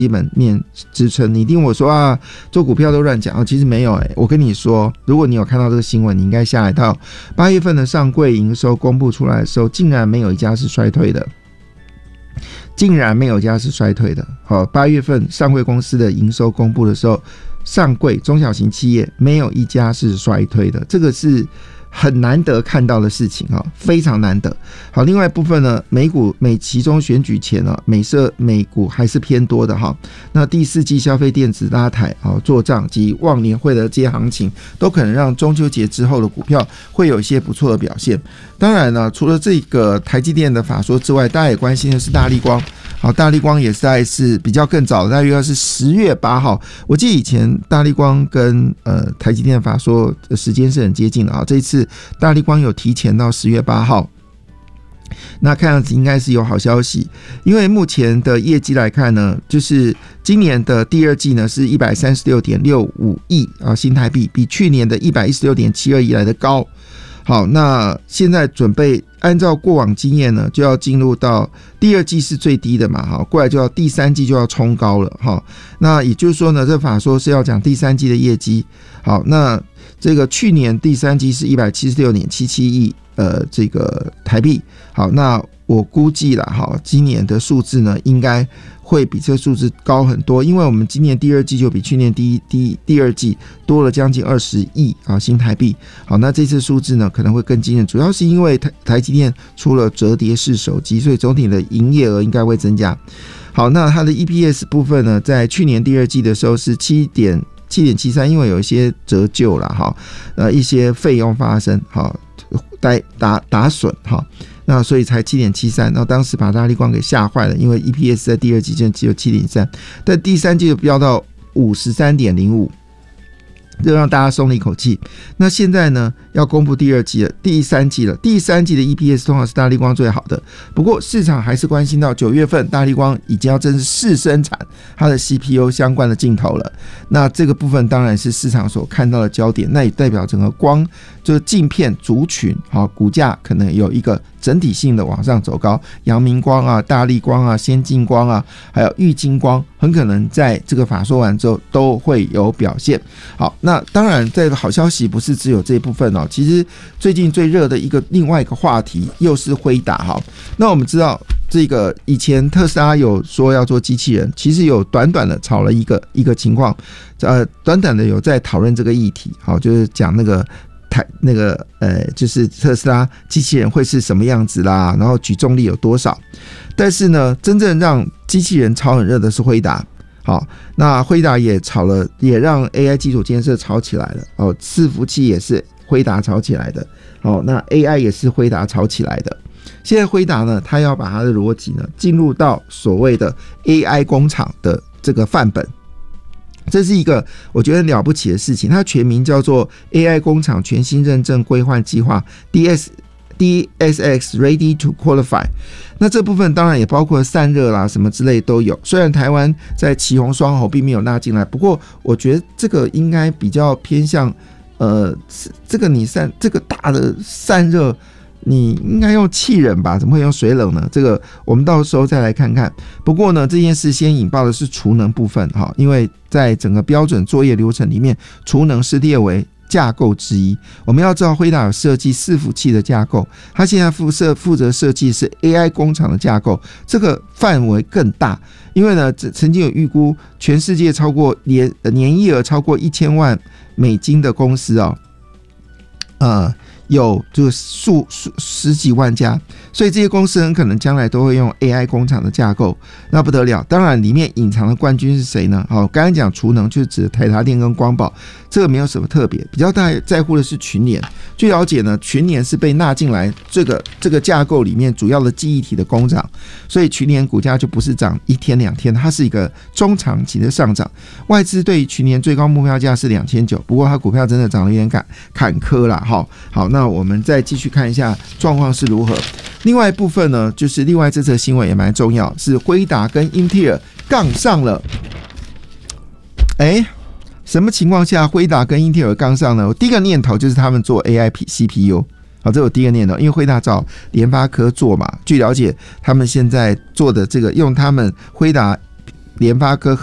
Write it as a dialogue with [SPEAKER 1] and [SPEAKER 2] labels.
[SPEAKER 1] 基本面支撑。你一定我说啊，做股票都乱讲其实没有我跟你说，如果你有看到这个新闻，你应该下来到8月份的上柜营收公布出来的时候，竟然没有一家是衰退的。好，8月份上柜公司的营收公布的时候，上柜中小型企业没有一家是衰退的，这个是很难得看到的事情非常难得。好，另外一部分呢，美期中选举前美股还是偏多的那第四季消费电子拉抬做账及旺年会的这些行情，都可能让中秋节之后的股票会有一些不错的表现。当然呢，除了这个台积电的法说之外，大家也关心的是大立光。好，大立光也是比较更早的，大约是10月8号。我记得以前大立光跟台积电的法说的时间是很接近的这一次大立光有提前到10月8号。那看样子应该是有好消息，因为目前的业绩来看呢，就是今年的第二季呢是 136.65 亿新台币，比去年的 116.72 亿来的高。好，那现在准备按照过往经验呢，就要进入到第二季是最低的嘛，好，过来就要第三季就要冲高了，好，那也就是说呢，这法说是要讲第三季的业绩。好，那这个去年第三季是 176.77 亿这个台币。好，那我估计啦，好，今年的数字呢应该会比这个数字高很多，因为我们今年第二季就比去年第二季多了将近20亿新台币。好，那这次数字呢可能会更惊人，主要是因为台积电出了折叠式手机，所以总体的营业额应该会增加。好，那它的 EPS 部分呢，在去年第二季的时候是7.73，因为有一些折旧啦，一些费用发生，好，打损，好，那所以才 7.73， 那当时把大立光给吓坏了，因为 EPS 在第二季就只有 7.3， 但第三季就飙到 53.05， 就让大家松了一口气。那现在呢要公布第三季了，第三季的 EPS 通常是大立光最好的，不过市场还是关心到9月份大立光已经要正式试生产它的 CPU 相关的镜头了，那这个部分当然是市场所看到的焦点，那也代表整个光就是镜片族群，好，股价可能有一个整体性的往上走高，阳明光大立光先进光还有玉晶光，很可能在这个法说完之后都会有表现。好，那当然这个好消息不是只有这一部分其实最近最热的另外一个话题又是辉达。那我们知道这个以前特斯拉有说要做机器人，其实有短短的炒了一个情况，短短的有在讨论这个议题，好，就是讲就是特斯拉机器人会是什么样子啦，然后举重力有多少。但是呢，真正让机器人炒很热的是辉达。好，那辉达也让 AI 基础建设炒起来了，伺服器也是辉达炒起来的，那 AI 也是辉达炒起来的。现在辉达呢，它要把它的逻辑呢进入到所谓的 AI 工厂的这个范本，这是一个我觉得了不起的事情。它全名叫做 AI 工厂全新认证规划计划 DSX Ready to Qualify。 那这部分当然也包括散热啦什么之类都有，虽然台湾在旗红双猴并没有纳进来，不过我觉得这个应该比较偏向这个大的散热你应该用气冷吧，怎么会用水冷呢？这个我们到时候再来看看。不过呢，这件事先引爆的是储能部分，因为在整个标准作业流程里面，储能是列为架构之一。我们要知道辉达有设计伺服器的架构，它现在负责设计是 AI 工厂的架构，这个范围更大。因为呢，曾经有预估全世界超过年营额超过1000万美金的公司有就是十几万家，所以这些公司很可能将来都会用 AI 工厂的架构，那不得了。当然里面隐藏的冠军是谁呢？好，刚才讲储能就是指台达电跟光宝，这个没有什么特别，比较大在乎的是群联。据了解呢，群联是被纳进来这个架构里面主要的记忆体的工厂，所以群联股价就不是涨一天两天，它是一个中长期的上涨。外资对于群联最高目标价是2900，不过它股票真的涨得有点坎坷啦。好，那我们再继续看一下状况是如何。另外一部分呢，就是另外这则新闻也蛮重要，是辉达跟英特尔杠上了。什么情况下辉达跟英特尔杠上呢？我第一个念头就是他们做 AI CPU。好，这是我第一个念头，因为辉达找联发科做嘛，据了解他们现在做的这个用他们辉达联发科